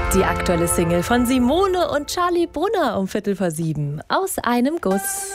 Die aktuelle Single von Simone und Charlie Brunner um 6:45 aus einem Guss.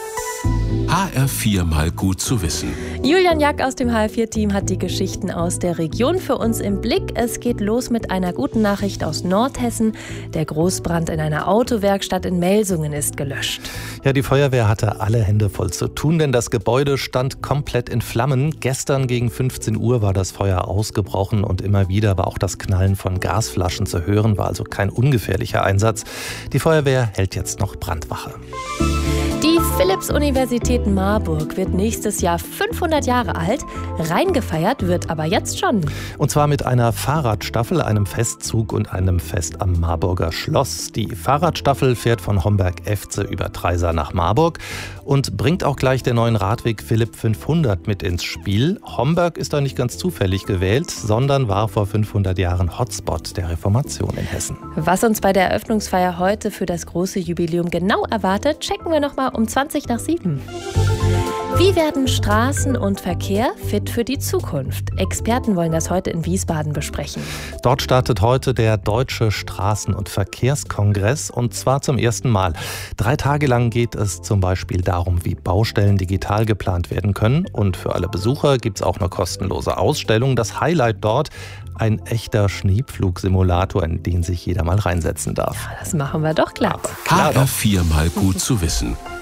HR4 mal gut zu wissen. Julian Jack aus dem HR4-Team hat die Geschichten aus der Region für uns im Blick. Es geht los mit einer guten Nachricht aus Nordhessen. Der Großbrand in einer Autowerkstatt in Melsungen ist gelöscht. Ja, die Feuerwehr hatte alle Hände voll zu tun, denn das Gebäude stand komplett in Flammen. Gestern gegen 15 Uhr war das Feuer ausgebrochen und immer wieder war auch das Knallen von Gasflaschen zu hören, war also kein ungefährlicher Einsatz. Die Feuerwehr hält jetzt noch Brandwache. Die Philipps-Universität Marburg wird nächstes Jahr 500 Jahre alt. Reingefeiert wird aber jetzt schon. Und zwar mit einer Fahrradstaffel, einem Festzug und einem Fest am Marburger Schloss. Die Fahrradstaffel fährt von Homberg-Efze über Treisa nach Marburg und bringt auch gleich den neuen Radweg Philipp 500 mit ins Spiel. Homberg ist da nicht ganz zufällig gewählt, sondern war vor 500 Jahren Hotspot der Reformation in Hessen. Was uns bei der Eröffnungsfeier heute für das große Jubiläum genau erwartet, checken wir nochmal um 6:20. Wie werden Straßen und Verkehr fit für die Zukunft? Experten wollen das heute in Wiesbaden besprechen. Dort startet heute der Deutsche Straßen- und Verkehrskongress und zwar zum ersten Mal. 3 Tage lang geht es zum Beispiel darum, wie Baustellen digital geplant werden können. Und für alle Besucher gibt es auch eine kostenlose Ausstellung. Das Highlight dort: ein echter Schneepflugsimulator, in den sich jeder mal reinsetzen darf. Ja, das machen wir doch glatt. HR4 mal gut zu wissen.